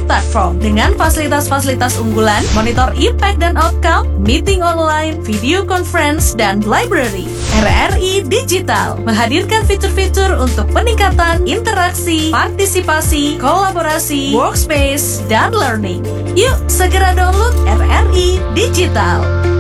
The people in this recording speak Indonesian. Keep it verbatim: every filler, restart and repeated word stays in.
Platform dengan fasilitas-fasilitas unggulan, monitor impact dan outcome, meeting online, video conference, dan library. R R I Digital menghadirkan fitur-fitur untuk peningkatan interaksi, partisipasi, kolaborasi, workspace, dan learning. Yuk, segera download R R I Digital.